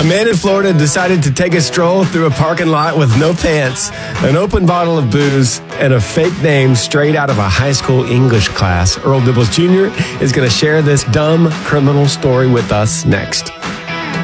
A man in Florida decided to take a stroll through a parking lot with no pants, an open bottle of booze, and a fake name straight out of a high school English class. Earl Dibbles Jr. is going to share this dumb criminal story with us next.